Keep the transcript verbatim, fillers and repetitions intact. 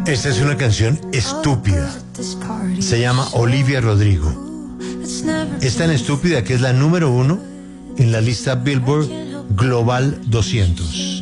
Esta es una canción estúpida. Se llama Olivia Rodrigo. Es tan estúpida que es la número uno en la lista Billboard Global doscientos.